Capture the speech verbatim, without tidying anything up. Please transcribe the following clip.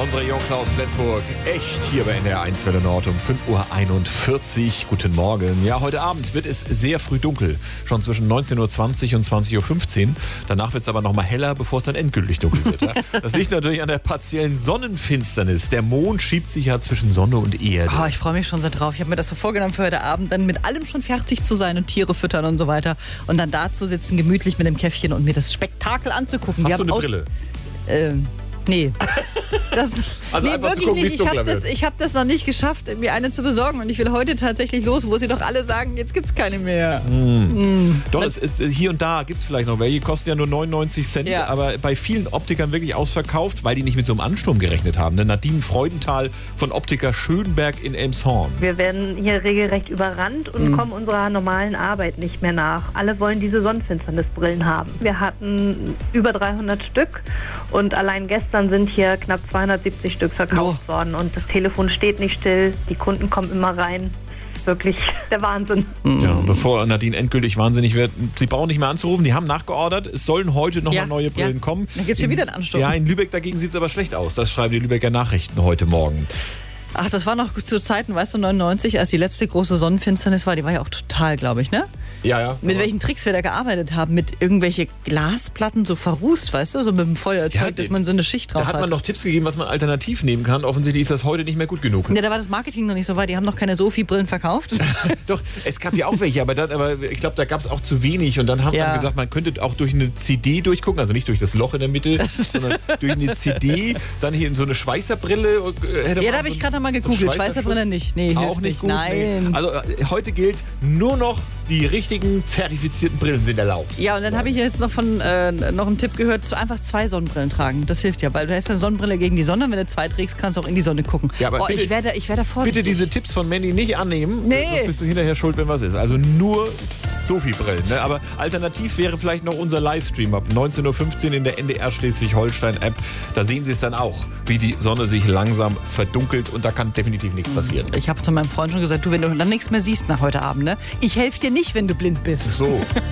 Unsere Jungs aus Flensburg, echt hier bei N D R eins Welle Nord um fünf Uhr einundvierzig. Guten Morgen. Ja, heute Abend wird es sehr früh dunkel. Schon zwischen neunzehn Uhr zwanzig und zwanzig Uhr fünfzehn. Danach wird es aber noch mal heller, bevor es dann endgültig dunkel wird. Ja? Das liegt natürlich an der partiellen Sonnenfinsternis. Der Mond schiebt sich ja zwischen Sonne und Erde. Oh, ich freue mich schon sehr drauf. Ich habe mir das so vorgenommen für heute Abend, dann mit allem schon fertig zu sein und Tiere füttern und so weiter. Und dann da zu sitzen, gemütlich mit dem Käffchen und mir das Spektakel anzugucken. Hast Wir du eine aus- Brille? Ähm, nee. Das, Also nee, einfach zu wirklich gucken, wie nicht. es Ich habe dunkler das, wird. ich hab das noch nicht geschafft, mir eine zu besorgen. Und ich will heute tatsächlich los, wo sie doch alle sagen, jetzt gibt's keine mehr. Mhm. Doch, es ist, hier und da gibt es vielleicht noch welche, kosten ja nur neunundneunzig Cent, Ja. aber bei vielen Optikern wirklich ausverkauft, weil die nicht mit so einem Ansturm gerechnet haben. Ne? Nadine Freudenthal von Optiker Schönberg in Elmshorn. Wir werden hier regelrecht überrannt und Mhm. kommen unserer normalen Arbeit nicht mehr nach. Alle wollen diese Sonnenfinsternisbrillen haben. Wir hatten über dreihundert Stück und allein gestern sind hier knapp zweihundertsiebzig Stück verkauft Oh. worden. Und das Telefon steht nicht still, die Kunden kommen immer rein. Das ist wirklich der Wahnsinn. Ja, und bevor Nadine endgültig wahnsinnig wird, sie brauchen nicht mehr anzurufen, die haben nachgeordert, es sollen heute nochmal Ja, neue Brillen ja. kommen. Dann gibt's hier In- wieder einen Ansturm. Ja, in Lübeck dagegen sieht es aber schlecht aus. Das schreiben die Lübecker Nachrichten heute Morgen. Ach, das war noch zu Zeiten, weißt du, neunundneunzig, als die letzte große Sonnenfinsternis war. Die war ja auch total, glaube ich, ne? Ja, ja. Mit aber- welchen Tricks wir da gearbeitet haben. Mit irgendwelche Glasplatten so verrußt, weißt du? So mit dem Feuerzeug, Ja, dass man so eine Schicht drauf Da hat man hat. noch Tipps gegeben, was man alternativ nehmen kann. Offensichtlich ist das heute nicht mehr gut genug. Ja, da war das Marketing noch nicht so weit. Die haben noch keine Sophie-Brillen verkauft. Doch, es gab ja auch welche, aber, dann, aber ich glaube, da gab es auch zu wenig. Und dann haben Ja. wir gesagt, man könnte auch durch eine C D durchgucken, also nicht durch das Loch in der Mitte, sondern durch eine C D, dann hier in so eine Schweißerbrille. äh, Hätte Ja, man da habe so ich gerade noch mal so gegoogelt. Schweißerschutz. Schweißerbrille nicht. Nee, Auch hilft nicht gut. Nein. Nee. Also äh, heute gilt, nur noch die richtigen zertifizierten Brillen sind erlaubt. Ja, und dann habe ich jetzt noch von äh, noch einen Tipp gehört, zu einfach zwei Sonnenbrillen tragen. Das hilft ja, weil du hast eine Sonnenbrille gegen die Sonne. Wenn du zwei trägst, kannst du auch in die Sonne gucken. Ja, aber oh, bitte- ich werde ich werde vorsichtig. Bitte diese Tipps von Mandy nicht annehmen, Nee. sonst bist du hinterher schuld, wenn was ist. Also nur Sophie-Brillen. Ne? Aber alternativ wäre vielleicht noch unser Livestream ab neunzehn Uhr fünfzehn in der N D R Schleswig-Holstein-App. Da sehen Sie es dann auch, wie die Sonne sich langsam verdunkelt und da kann definitiv nichts passieren. Ich habe zu meinem Freund schon gesagt, du, wenn du dann nichts mehr siehst nach heute Abend, ne? Ich helfe dir nicht, wenn du blind bist. So.